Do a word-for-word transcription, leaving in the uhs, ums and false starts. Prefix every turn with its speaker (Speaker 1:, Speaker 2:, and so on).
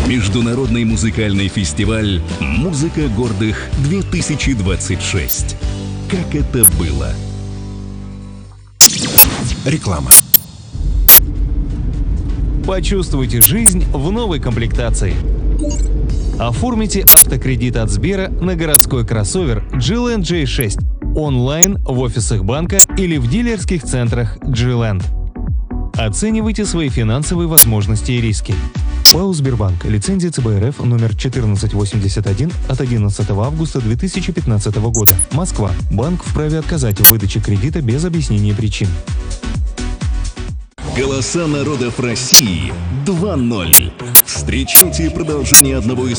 Speaker 1: Международный музыкальный фестиваль «Музыка гордых-две тысячи двадцать шесть». Как это было?
Speaker 2: Реклама.
Speaker 3: Почувствуйте жизнь в новой комплектации. Оформите автокредит от Сбера на городской кроссовер джи-ленд джей шесть онлайн в офисах банка или в дилерских центрах джи-ленд. Оценивайте свои финансовые возможности и риски. ПАО «Сбербанк». Лицензия ЦБ РФ номер четырнадцать восемьдесят один от одиннадцатого августа две тысячи пятнадцатого года. Москва. Банк вправе отказать в выдаче кредита без объяснения причин.
Speaker 1: Голоса народов России два ноль. Встречайте продолжение одного из